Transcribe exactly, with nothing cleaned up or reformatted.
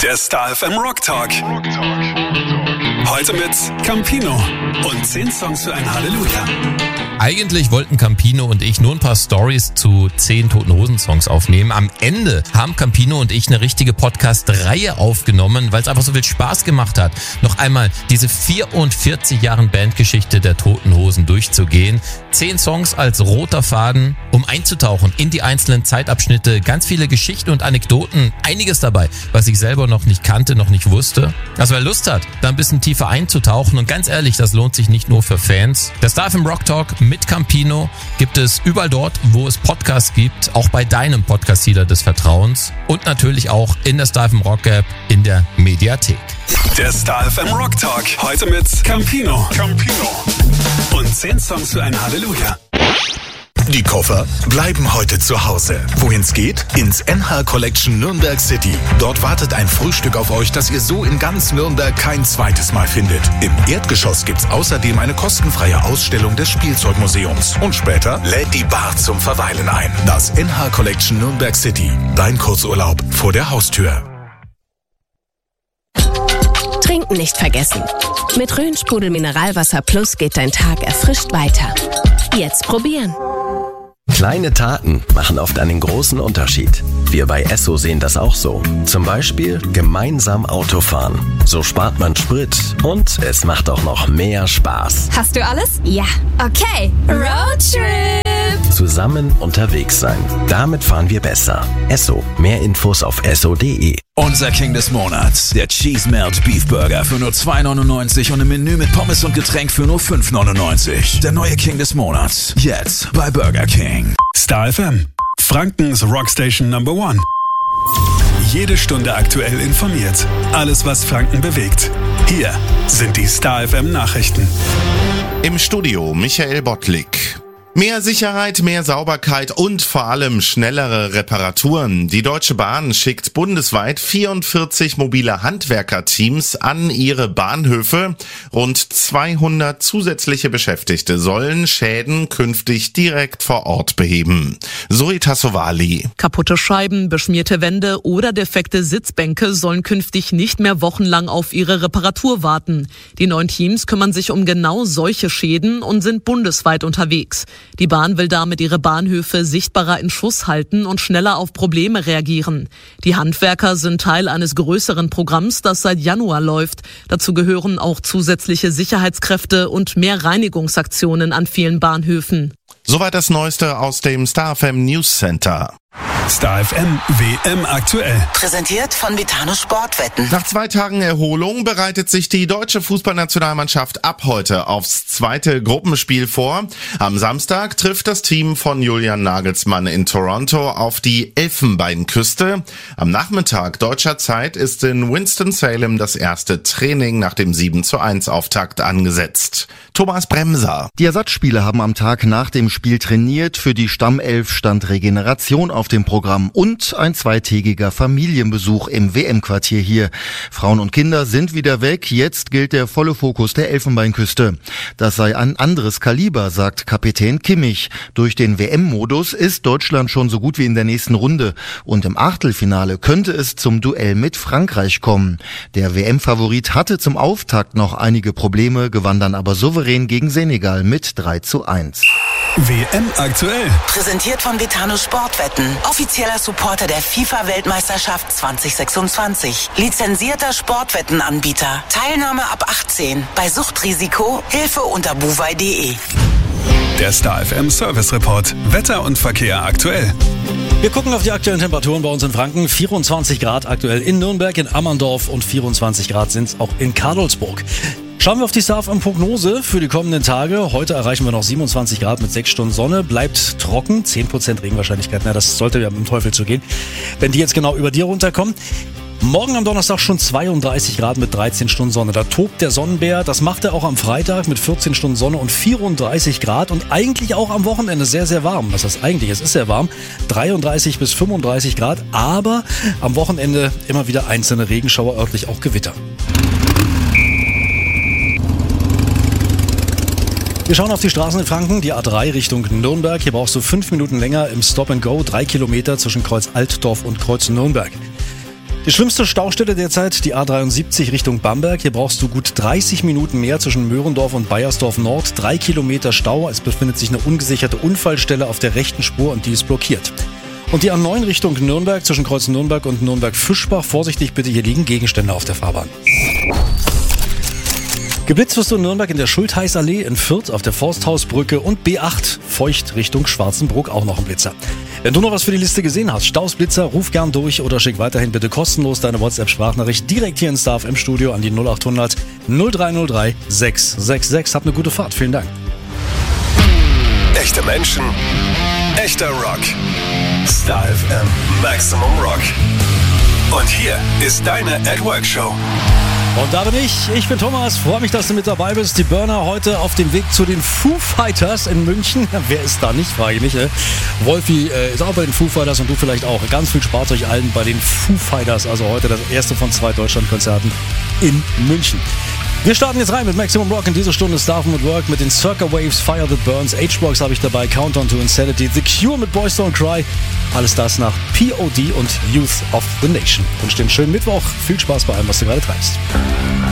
Der Star F M Rock Talk. Heute mit Campino und zehn Songs für ein Halleluja. Eigentlich wollten Campino und ich nur ein paar Stories zu zehn Toten Hosen Songs aufnehmen. Am Ende haben Campino und ich eine richtige Podcast-Reihe aufgenommen, weil es einfach so viel Spaß gemacht hat, noch einmal diese vierundvierzig Jahre Bandgeschichte der Toten Hosen durchzugehen. Zehn Songs als roter Faden, um einzutauchen in die einzelnen Zeitabschnitte. Ganz viele Geschichten und Anekdoten, einiges dabei, was ich selber noch nicht kannte, noch nicht wusste. Also wer Lust hat, da ein bisschen tiefer einzutauchen, und ganz ehrlich, das lohnt sich nicht nur für Fans. Der Star F M Rock Talk mit Campino gibt es überall dort, wo es Podcasts gibt, auch bei deinem Podcast-Dealer des Vertrauens und natürlich auch in der Star F M Rock App in der Mediathek. Der Star F M Rock Talk, heute mit Campino. Campino. Und zehn Songs für ein Halleluja. Die Koffer bleiben heute zu Hause. Wohin's geht? Ins N H Collection Nürnberg City. Dort wartet ein Frühstück auf euch, das ihr so in ganz Nürnberg kein zweites Mal findet. Im Erdgeschoss gibt's außerdem eine kostenfreie Ausstellung des Spielzeugmuseums. Und später lädt die Bar zum Verweilen ein. Das N H Collection Nürnberg City. Dein Kurzurlaub vor der Haustür. Trinken nicht vergessen. Mit Rhön-Sprudel Mineralwasser Plus geht dein Tag erfrischt weiter. Jetzt probieren. Kleine Taten machen oft einen großen Unterschied. Wir bei Esso sehen das auch so. Zum Beispiel gemeinsam Autofahren. So spart man Sprit und es macht auch noch mehr Spaß. Hast du alles? Ja. Okay. Roadtrip! Zusammen unterwegs sein. Damit fahren wir besser. Esso. Mehr Infos auf esso punkt de. Unser King des Monats, der Cheese Melt Beef Burger für nur zwei neunundneunzig und ein Menü mit Pommes und Getränk für nur fünf neunundneunzig. Der neue King des Monats, jetzt bei Burger King. Star F M, Frankens Rockstation Number One. Jede Stunde aktuell informiert. Alles, was Franken bewegt. Hier sind die Star F M Nachrichten. Im Studio Michael Bottlik. Mehr Sicherheit, mehr Sauberkeit und vor allem schnellere Reparaturen. Die Deutsche Bahn schickt bundesweit vierundvierzig mobile Handwerkerteams an ihre Bahnhöfe. Rund zweihundert zusätzliche Beschäftigte sollen Schäden künftig direkt vor Ort beheben. Zoe Tassovali. Kaputte Scheiben, beschmierte Wände oder defekte Sitzbänke sollen künftig nicht mehr wochenlang auf ihre Reparatur warten. Die neuen Teams kümmern sich um genau solche Schäden und sind bundesweit unterwegs. Die Bahn will damit ihre Bahnhöfe sichtbarer in Schuss halten und schneller auf Probleme reagieren. Die Handwerker sind Teil eines größeren Programms, das seit Januar läuft. Dazu gehören auch zusätzliche Sicherheitskräfte und mehr Reinigungsaktionen an vielen Bahnhöfen. Soweit das Neueste aus dem Star F M News Center. Star F M W M aktuell. Präsentiert von Vitano Sportwetten. Nach zwei Tagen Erholung bereitet sich die deutsche Fußballnationalmannschaft ab heute aufs zweite Gruppenspiel vor. Am Samstag trifft das Team von Julian Nagelsmann in Toronto auf die Elfenbeinküste. Am Nachmittag deutscher Zeit ist in Winston-Salem das erste Training nach dem sieben zu eins Auftakt angesetzt. Thomas Bremser. Die Ersatzspieler haben am Tag nach dem Spiel trainiert. Für die Stammelf stand Regeneration auf dem Programm und ein zweitägiger Familienbesuch im W M-Quartier hier. Frauen und Kinder sind wieder weg. Jetzt gilt der volle Fokus der Elfenbeinküste. Das sei ein anderes Kaliber, sagt Kapitän Kimmich. Durch den W M-Modus ist Deutschland schon so gut wie in der nächsten Runde. Und im Achtelfinale könnte es zum Duell mit Frankreich kommen. Der W M-Favorit hatte zum Auftakt noch einige Probleme, gewann dann aber souverän gegen Senegal mit drei zu eins. W M aktuell. Präsentiert von Vitano Sportwetten. Offizieller Supporter der FIFA-Weltmeisterschaft zwanzig sechsundzwanzig. Lizenzierter Sportwettenanbieter. Teilnahme ab achtzehn. Bei Suchtrisiko Hilfe unter buwei punkt de. Der Star F M Service Report. Wetter und Verkehr aktuell. Wir gucken auf die aktuellen Temperaturen bei uns in Franken. vierundzwanzig Grad aktuell in Nürnberg, in Ammerndorf und vierundzwanzig Grad sind es auch in Kadolsburg. Schauen wir auf die Star F M-Prognose für die kommenden Tage. Heute erreichen wir noch siebenundzwanzig Grad mit sechs Stunden Sonne. Bleibt trocken, zehn Prozent Regenwahrscheinlichkeit. Na, das sollte ja mit dem Teufel zugehen, wenn die jetzt genau über dir runterkommen. Morgen am Donnerstag schon zweiunddreißig Grad mit dreizehn Stunden Sonne. Da tobt der Sonnenbär. Das macht er auch am Freitag mit vierzehn Stunden Sonne und vierunddreißig Grad. Und eigentlich auch am Wochenende sehr, sehr warm. Was heißt eigentlich? Es ist sehr warm. dreiunddreißig bis fünfunddreißig Grad. Aber am Wochenende immer wieder einzelne Regenschauer, örtlich auch Gewitter. Wir schauen auf die Straßen in Franken, die A drei Richtung Nürnberg. Hier brauchst du fünf Minuten länger im Stop and Go, drei Kilometer zwischen Kreuz Altdorf und Kreuz Nürnberg. Die schlimmste Staustelle derzeit, die A dreiundsiebzig Richtung Bamberg. Hier brauchst du gut dreißig Minuten mehr zwischen Möhrendorf und Baiersdorf Nord. Drei Kilometer Stau. Es befindet sich eine ungesicherte Unfallstelle auf der rechten Spur und die ist blockiert. Und die A neun Richtung Nürnberg zwischen Kreuz Nürnberg und Nürnberg-Fischbach. Vorsichtig bitte, hier liegen Gegenstände auf der Fahrbahn. Geblitzt wirst du in Nürnberg in der Schultheißallee, in Fürth auf der Forsthausbrücke und B acht feucht Richtung Schwarzenbruck, auch noch ein Blitzer. Wenn du noch was für die Liste gesehen hast, Stausblitzer, ruf gern durch oder schick weiterhin bitte kostenlos deine WhatsApp-Sprachnachricht direkt hier in Star F M Studio an die null acht hundert null drei null drei sechs sechs sechs. Hab eine gute Fahrt, vielen Dank. Echte Menschen, echter Rock. Star F M Maximum Rock. Und hier ist deine At Work Show. Und da bin ich, ich bin Thomas, freue mich, dass du mit dabei bist. Die Burner heute auf dem Weg zu den Foo Fighters in München. Wer ist da nicht, frage ich mich. Äh. Wolfi äh, ist auch bei den Foo Fighters und du vielleicht auch. Ganz viel Spaß euch allen bei den Foo Fighters. Also heute das erste von zwei Deutschlandkonzerten in München. Wir starten jetzt rein mit Maximum Rock in dieser Stunde. Star F M at Work mit den Circa Waves, Fire That Burns, H-Box habe ich dabei, Countdown to Insanity, The Cure mit Boys Don't Cry. Alles das nach P O D und Youth of the Nation. Ich wünsche dir einen schönen Mittwoch. Viel Spaß bei allem, was du gerade treibst.